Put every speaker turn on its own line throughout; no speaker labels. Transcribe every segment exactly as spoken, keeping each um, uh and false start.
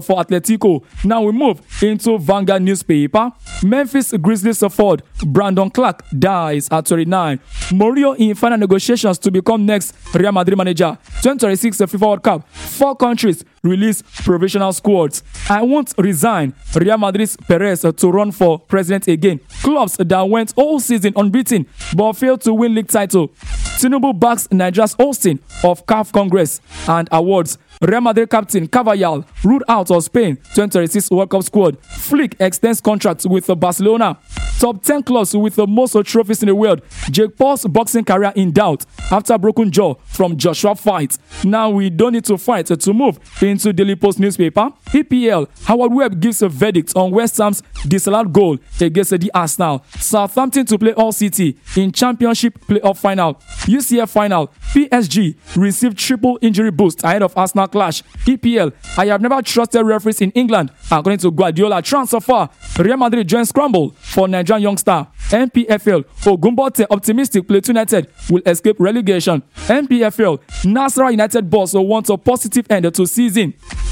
for Atletico. Now we move into Vanguard newspaper. Memphis Grizzlies forward Brandon Clark dies at twenty-nine. Mourinho in final negotiations to become next Real Madrid manager. twenty twenty-six FIFA World Cup. Four countries release provisional squads. I won't resign. Real Madrid's Perez to run for president again. Clubs that went all season unbeaten but failed to win league title. Tinubu backs Nigeria's hosting of C A F Congress and awards. Real Madrid captain Carvajal ruled out of Spain twenty twenty-six World Cup squad. Flick extends contract with Barcelona. Top ten clubs with the most trophies in the world. Jake Paul's boxing career in doubt after broken jaw from Joshua fight. Now we don't need to fight to move into Daily Post newspaper. E P L, Howard Webb gives a verdict on West Ham's disallowed goal against the Arsenal. Southampton to play Hull City in Championship playoff final. U C L final. P S G received triple injury boost ahead of Arsenal clash. E P L, I have never trusted referees in England. According to Guardiola, transfer. Real Madrid joins scramble for Nigerian youngster. N P F L, Ogumbote optimistic Plateau United will escape relegation. N P F L, Nasarawa United boss wants a positive end to season.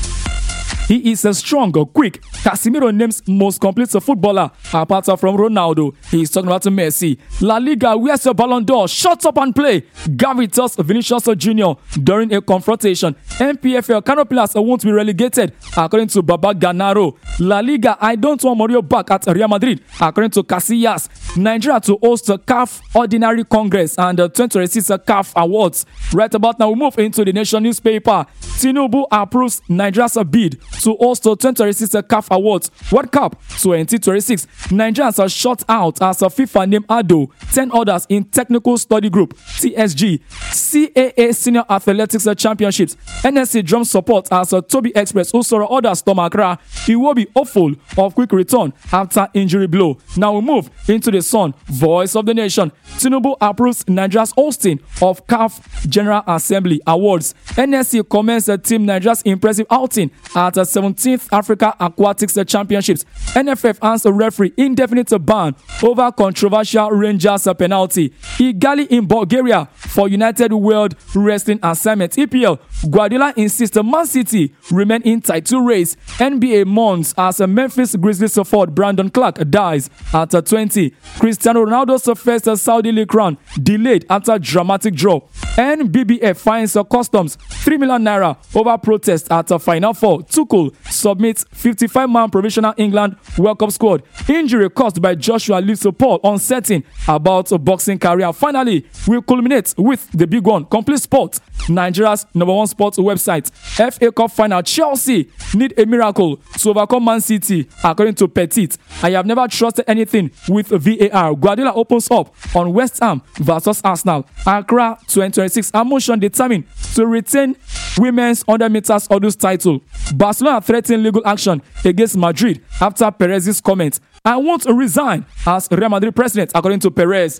He is a strong, quick. Casemiro names most complete footballer apart from Ronaldo. He is talking about Messi. La Liga, where's your Ballon d'Or? Shut up and play. Gavi tells Vinicius Junior during a confrontation. N P F L, Kano Pillars won't be relegated according to Baba Ganaro. La Liga, I don't want Mourinho back at Real Madrid according to Casillas. Nigeria to host the C A F Ordinary Congress and the twenty twenty-six C A F Awards. Right about now, we move into the Nation newspaper. Tinubu approves Nigeria's bid to host the twenty twenty-six C A F Awards. World Cup twenty twenty-six. Nigerians are shut out as a FIFA named Ado. ten others in Technical Study Group, T S G. C A A Senior Athletics Championships. N S C drums support as a Toby Express who saw others Tom Accra. He will be hopeful of quick return after injury blow. Now we move into the Sun. Voice of the Nation. Tinubu approves Nigeria's hosting of C A F General Assembly Awards. N S C commends the team Nigeria's impressive outing at the seventeenth Africa Aquatics Championships. N F F hands a referee indefinite ban over controversial Rangers penalty. Igali in Bulgaria for United World Wrestling Assignment. E P L, Guardiola insists Man City remain in title race. N B A mourns as a Memphis Grizzlies forward Brandon Clark dies at twenty. Cristiano Ronaldo's first Saudi League run delayed after dramatic draw. N B B F finds customs three million naira over protest at a Final Four. Tuchel submits fifty-five man provisional England World Cup squad. Injury caused by Joshua leaves Paul uncertain about a boxing career. Finally, we culminate with the big one. Complete Sport, Nigeria's number one sports website. F A Cup final. Chelsea need a miracle to overcome Man City, according to Petit. I have never trusted anything with V A R. Guardiola opens up on West Ham versus Arsenal. Accra twenty twenty-six. Emotion determined to retain women's one hundred meters hurdles title. Barcelona threatening legal action against Madrid after Perez's comment. I won't resign as Real Madrid president, according to Perez.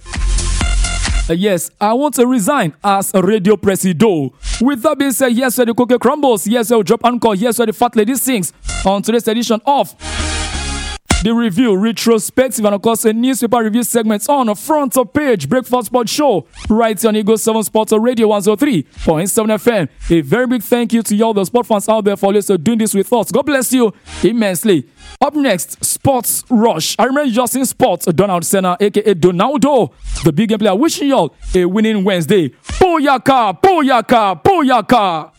Uh, yes, I want to resign as a radio presido. With that being said, yes, where the cookie crumbles. Yes, where we drop anchor. Yes, where the fat lady sings. On today's edition of the review, retrospective, and of course a newspaper review segments on the front of page Breakfast Sports Show right here on Eagle seven Sports Radio one oh three point seven F M. A very big thank you to all the sport fans out there for always doing this with us. God bless you immensely. Up next, Sports Rush. I remember just in sports, Donald Senna, aka Donaldo, the big game player, wishing you all a winning Wednesday. Booyaka, booyaka, booyaka.